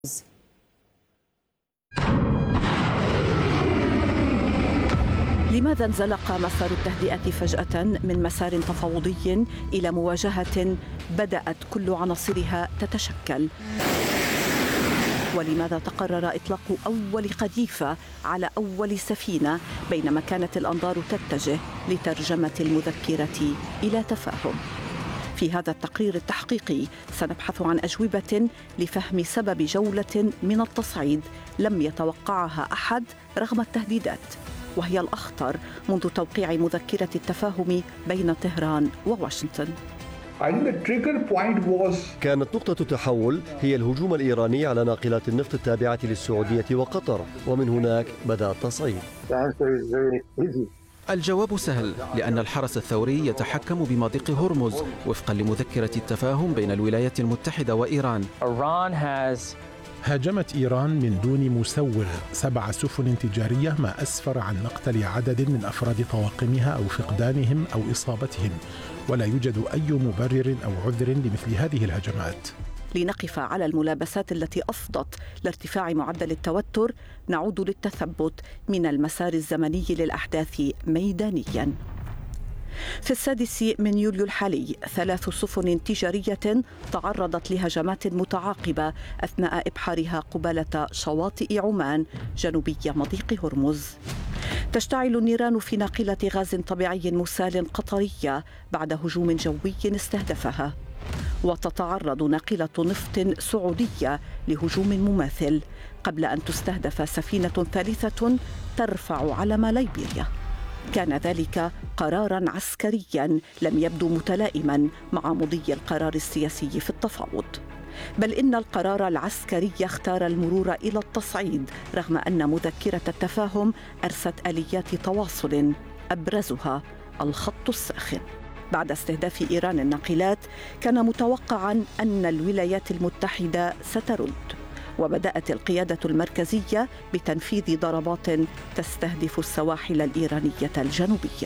لماذا انزلق مسار التهدئة فجأة من مسار تفاوضي إلى مواجهة بدأت كل عناصرها تتشكل؟ ولماذا تقرر إطلاق أول قذيفة على أول سفينة بينما كانت الأنظار تتجه لترجمة المذكرة إلى تفاهم؟ في هذا التقرير التحقيقي سنبحث عن أجوبة لفهم سبب جولة من التصعيد لم يتوقعها أحد رغم التهديدات، وهي الأخطر منذ توقيع مذكرة التفاهم بين طهران وواشنطن. كانت نقطة التحول هي الهجوم الإيراني على ناقلات النفط التابعة للسعودية وقطر، ومن هناك بدأ التصعيد. الجواب سهل، لأن الحرس الثوري يتحكم بمضيق هرمز وفقا لمذكرة التفاهم بين الولايات المتحدة وإيران. هاجمت إيران من دون مسوغ 7 سفن تجارية، ما أسفر عن مقتل عدد من أفراد طواقمها أو فقدانهم أو إصابتهم، ولا يوجد أي مبرر أو عذر لمثل هذه الهجمات. لنقف على الملابسات التي أفضت لارتفاع معدل التوتر، نعود للتثبت من المسار الزمني للأحداث ميدانياً. في 6 يوليو الحالي 3 سفن تجارية تعرضت لهجمات متعاقبة أثناء إبحارها قبالة شواطئ عمان جنوبي مضيق هرمز. تشتعل النيران في ناقلة غاز طبيعي مسال قطرية بعد هجوم جوي استهدفها، وتتعرض ناقلة نفط سعودية لهجوم مماثل قبل أن تستهدف سفينة ثالثة ترفع علم ليبيريا. كان ذلك قراراً عسكرياً لم يبدو متلائماً مع مضي القرار السياسي في التفاوض، بل إن القرار العسكري اختار المرور إلى التصعيد رغم أن مذكرة التفاهم أرست آليات تواصل أبرزها الخط الساخن. بعد استهداف إيران الناقلات كان متوقعاً أن الولايات المتحدة سترد، وبدأت القيادة المركزية بتنفيذ ضربات تستهدف السواحل الإيرانية الجنوبية.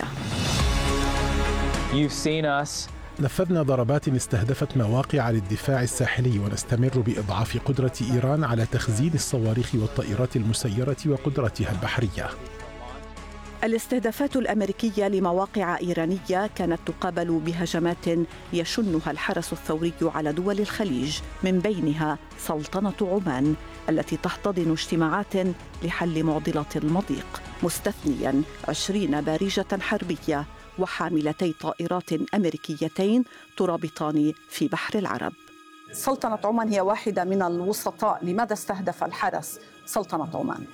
نفذنا ضربات استهدفت مواقع للدفاع الساحلي، ونستمر بإضعاف قدرة إيران على تخزين الصواريخ والطائرات المسيرة وقدرتها البحرية. الاستهدافات الأمريكية لمواقع إيرانية كانت تقابل بهجمات يشنها الحرس الثوري على دول الخليج، من بينها سلطنة عمان التي تحتضن اجتماعات لحل معضلة المضيق، مستثنياً 20 بارجة حربية وحاملتي طائرات أمريكيتين ترابطان في بحر العرب. سلطنة عمان هي واحدة من الوسطاء، لماذا استهدف الحرس سلطنة عمان؟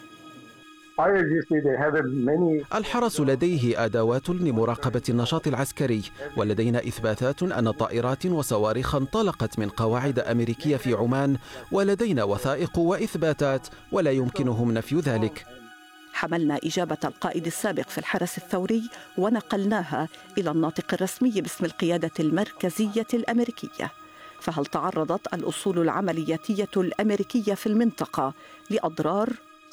الحرس لديه أدوات لمراقبة النشاط العسكري، ولدينا إثباتات أن طائرات وصواريخ انطلقت من قواعد أمريكية في عمان، ولدينا وثائق وإثباتات ولا يمكنهم نفي ذلك. حملنا إجابة القائد السابق في الحرس الثوري ونقلناها إلى الناطق الرسمي باسم القيادة المركزية الأمريكية. فهل تعرضت الأصول العملياتية الأمريكية في المنطقة لأضرار؟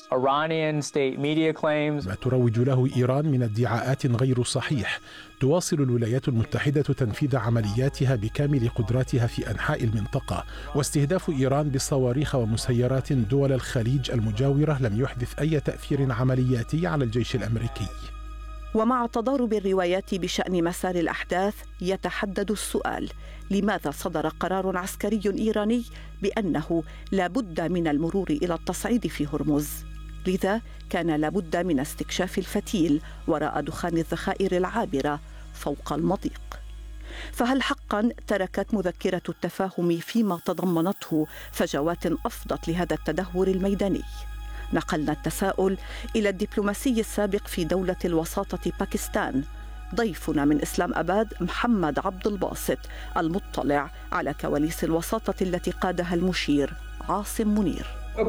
ما تروج له إيران من ادعاءات غير صحيح. تواصل الولايات المتحدة تنفيذ عملياتها بكامل قدراتها في أنحاء المنطقة، واستهداف إيران بصواريخ ومسيرات دول الخليج المجاورة لم يحدث أي تأثير عملياتي على الجيش الأمريكي. ومع تضارب الروايات بشأن مسار الأحداث يتحدد السؤال: لماذا صدر قرار عسكري إيراني بأنه لا بد من المرور إلى التصعيد في هرمز؟ لذا كان لابد من استكشاف الفتيل وراء دخان الذخائر العابرة فوق المضيق. فهل حقاً تركت مذكرة التفاهم فيما تضمنته فجوات أفضت لهذا التدهور الميداني؟ نقلنا التساؤل إلى الدبلوماسي السابق في دولة الوساطة باكستان، ضيفنا من إسلام أباد محمد عبد الباسط، المطلع على كواليس الوساطة التي قادها المشير عاصم منير.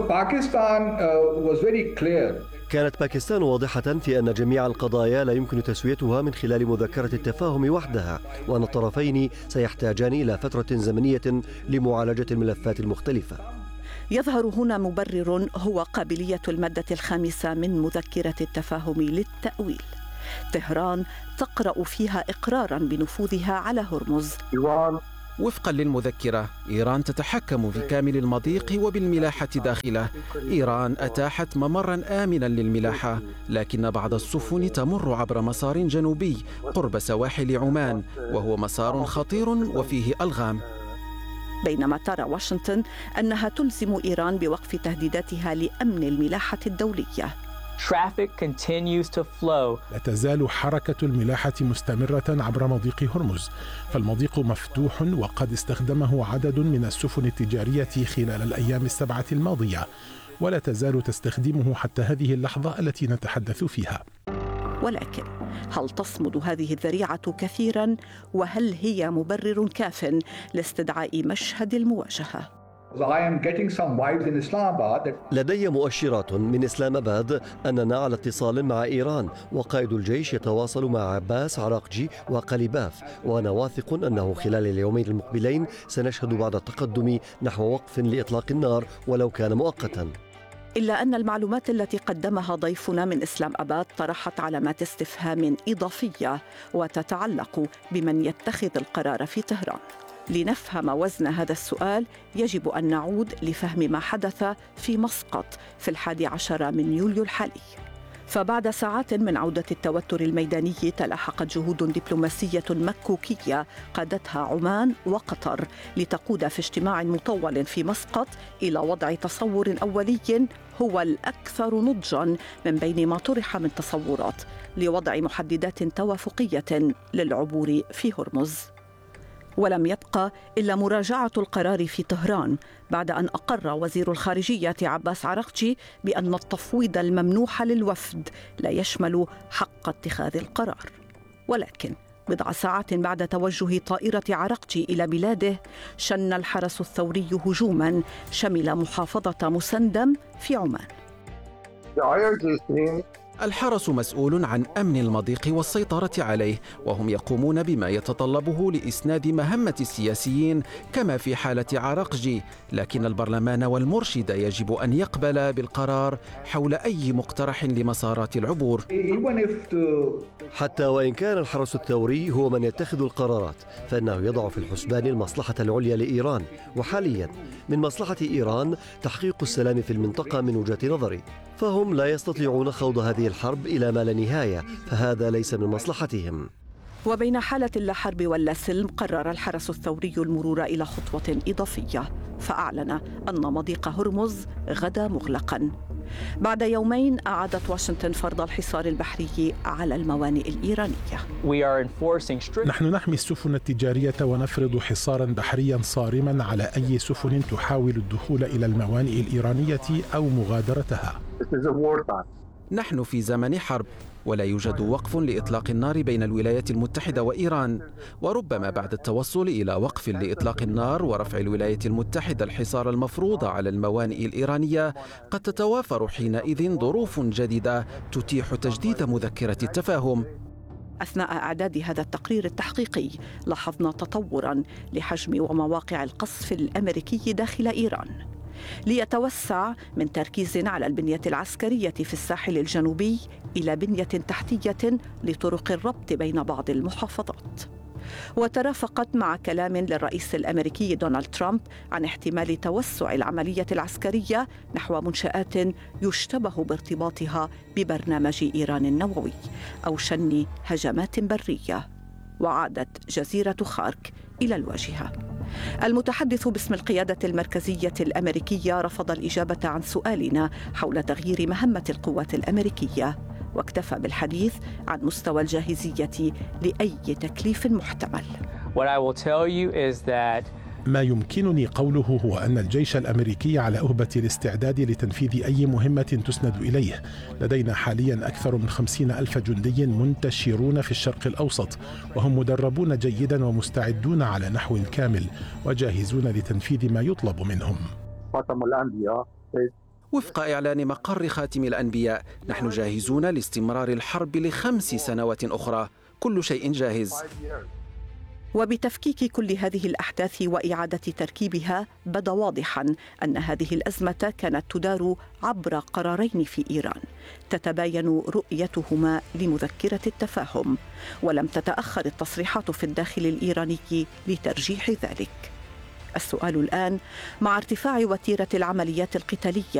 كانت باكستان واضحة في أن جميع القضايا لا يمكن تسويتها من خلال مذكرة التفاهم وحدها، وأن الطرفين سيحتاجان إلى فترة زمنية لمعالجة الملفات المختلفة. يظهر هنا مبرر هو قابلية المادة 5 من مذكرة التفاهم للتأويل. طهران تقرأ فيها إقراراً بنفوذها على هرمز، وفقا للمذكرة، إيران تتحكم في كامل المضيق وبالملاحة داخله. إيران أتاحت ممرا آمنا للملاحة، لكن بعض السفن تمر عبر مسار جنوبي قرب سواحل عمان، وهو مسار خطير وفيه ألغام. بينما ترى واشنطن أنها تلزم إيران بوقف تهديداتها لأمن الملاحة الدولية. لا تزال حركة الملاحة مستمرة عبر مضيق هرمز، فالمضيق مفتوح وقد استخدمه عدد من السفن التجارية خلال الأيام السبعة الماضية، ولا تزال تستخدمه حتى هذه اللحظة التي نتحدث فيها. ولكن هل تصمد هذه الذريعة كثيراً؟ وهل هي مبرر كاف لاستدعاء مشهد المواجهة؟ لدي مؤشرات من إسلام أباد أننا على اتصال مع إيران، وقائد الجيش يتواصل مع عباس عراقجي وقليباف، وأنا واثق أنه خلال اليومين المقبلين سنشهد بعض التقدم نحو وقف لإطلاق النار ولو كان مؤقتاً. إلا أن المعلومات التي قدمها ضيفنا من إسلام أباد طرحت علامات استفهام إضافية وتتعلق بمن يتخذ القرار في طهران. لنفهم وزن هذا السؤال يجب أن نعود لفهم ما حدث في مسقط في 11 من يوليو الحالي. فبعد ساعات من عودة التوتر الميداني تلاحقت جهود دبلوماسية مكوكية قادتها عمان وقطر لتقود في اجتماع مطول في مسقط إلى وضع تصور أولي هو الأكثر نضجاً من بين ما طرح من تصورات لوضع محددات توافقية للعبور في هرمز. ولم يبقى إلا مراجعة القرار في طهران بعد أن أقر وزير الخارجية عباس عراقجي بأن التفويض الممنوح للوفد لا يشمل حق اتخاذ القرار. ولكن بضع ساعات بعد توجه طائرة عراقجي إلى بلاده شن الحرس الثوري هجوما شمل محافظة مسندم في عمان. الحرس مسؤول عن أمن المضيق والسيطرة عليه، وهم يقومون بما يتطلبه لإسناد مهمة السياسيين كما في حالة عراقجي، لكن البرلمان والمرشد يجب أن يقبل بالقرار حول أي مقترح لمسارات العبور. حتى وإن كان الحرس الثوري هو من يتخذ القرارات، فإنه يضع في الحسبان المصلحة العليا لإيران، وحاليا من مصلحة إيران تحقيق السلام في المنطقة من وجهة نظري، فهم لا يستطيعون خوض هذه الحرب إلى ما لا نهاية، فهذا ليس من مصلحتهم. وبين حالة لا حرب ولا سلم قرر الحرس الثوري المرور إلى خطوة إضافية، فأعلن أن مضيق هرمز غدا مغلقاً. بعد يومين أعادت واشنطن فرض الحصار البحري على الموانئ الإيرانية. نحن نحمي السفن التجارية ونفرض حصاراً بحرياً صارماً على أي سفن تحاول الدخول إلى الموانئ الإيرانية أو مغادرتها. نحن في زمن حرب، ولا يوجد وقف لإطلاق النار بين الولايات المتحدة وإيران، وربما بعد التوصل إلى وقف لإطلاق النار ورفع الولايات المتحدة الحصار المفروض على الموانئ الإيرانية قد تتوافر حينئذ ظروف جديدة تتيح تجديد مذكرة التفاهم. أثناء إعداد هذا التقرير التحقيقي لاحظنا تطوراً لحجم ومواقع القصف الأمريكي داخل إيران، ليتوسع من تركيز على البنية العسكرية في الساحل الجنوبي إلى بنية تحتية لطرق الربط بين بعض المحافظات. وترافقت مع كلام للرئيس الأمريكي دونالد ترامب عن احتمال توسع العملية العسكرية نحو منشآت يشتبه بارتباطها ببرنامج إيران النووي أو شن هجمات برية. وعادت جزيرة خارك إلى الواجهة. المتحدث باسم القيادة المركزية الأمريكية رفض الإجابة عن سؤالنا حول تغيير مهمة القوات الأمريكية، واكتفى بالحديث عن مستوى الجاهزية لأي تكليف محتمل. ما يمكنني قوله هو أن الجيش الأمريكي على أهبة الاستعداد لتنفيذ أي مهمة تسند إليه. لدينا حاليا أكثر من 50,000 جندي منتشرون في الشرق الأوسط، وهم مدربون جيدا ومستعدون على نحو كامل وجاهزون لتنفيذ ما يطلب منهم. وفق إعلان مقر خاتم الأنبياء، نحن جاهزون لاستمرار الحرب ل5 سنوات أخرى، كل شيء جاهز. وبتفكيك كل هذه الأحداث وإعادة تركيبها بدا واضحا أن هذه الأزمة كانت تدار عبر قرارين في إيران تتباين رؤيتهما لمذكرة التفاهم، ولم تتأخر التصريحات في الداخل الإيراني لترجيح ذلك. السؤال الآن مع ارتفاع وتيرة العمليات القتالية